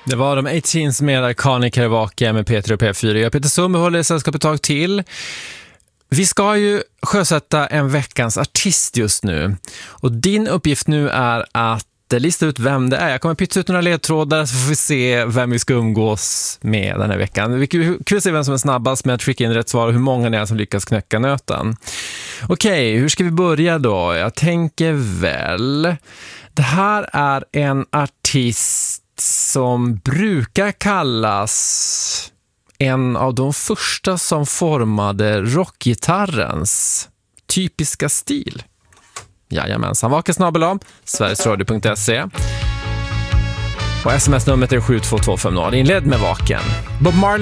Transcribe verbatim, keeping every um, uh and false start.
Det var de arton med Iconic här i Vaken med Peter och P fyra. Jag Peter Sundberg håller i sällskap ett tag till. Vi ska ju sjösätta en veckans artist just nu. Och din uppgift nu är att lista ut vem det är. Jag kommer pytsa ut några ledtrådar så får vi se vem vi ska umgås med den här veckan. Vi kan kul se vem som är snabbast med att skicka in rätt svar och hur många det är som lyckas knäcka nöten. Okej, hur ska vi börja då? Jag tänker väl... Det här är en artist som brukar kallas en av de första som formade rockgitarrens typiska stil. Jajamensan, vaken snabel om sverigesradio punkt se och sms-numret är sju två två fem noll. Inled med Vaken. Bob Marley